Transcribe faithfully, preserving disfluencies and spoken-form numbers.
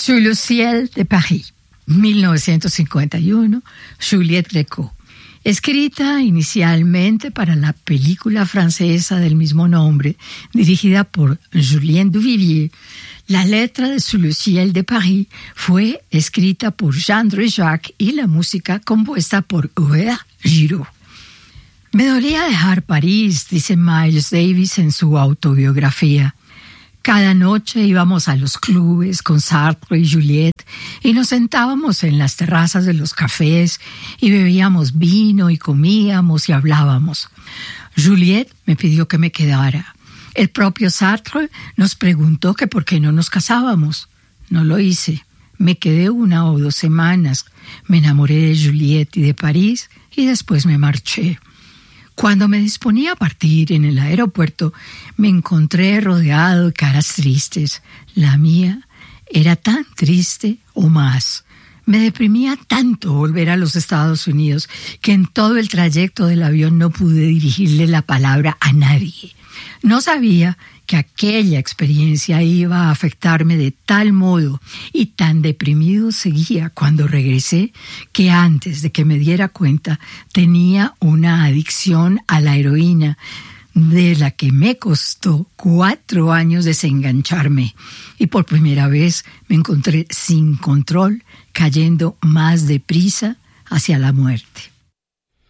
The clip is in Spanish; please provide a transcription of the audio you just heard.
Sous le ciel de Paris, mil novecientos cincuenta y uno, Juliette Gréco. Escrita inicialmente para la película francesa del mismo nombre, dirigida por Julien Duvivier, la letra de Sous le ciel de Paris fue escrita por Jean Dréjac y la música compuesta por Hubert Giraud. Me dolía dejar París, dice Miles Davis en su autobiografía. Cada noche íbamos a los clubes con Sartre y Juliette y nos sentábamos en las terrazas de los cafés y bebíamos vino y comíamos y hablábamos. Juliette me pidió que me quedara. El propio Sartre nos preguntó que por qué no nos casábamos. No lo hice. Me quedé una o dos semanas. Me enamoré de Juliette y de París y después me marché. Cuando me disponía a partir en el aeropuerto, me encontré rodeado de caras tristes. La mía era tan triste o más. Me deprimía tanto volver a los Estados Unidos que en todo el trayecto del avión no pude dirigirle la palabra a nadie. No sabía que aquella experiencia iba a afectarme de tal modo y tan deprimido seguía cuando regresé que antes de que me diera cuenta tenía una adicción a la heroína de la que me costó cuatro años desengancharme y por primera vez me encontré sin control cayendo más deprisa hacia la muerte.